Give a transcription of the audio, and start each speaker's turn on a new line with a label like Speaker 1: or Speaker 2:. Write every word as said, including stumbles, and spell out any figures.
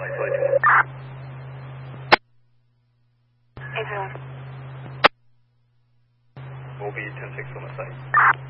Speaker 1: isolation.
Speaker 2: eight zero one.
Speaker 1: Will be ten six on the site.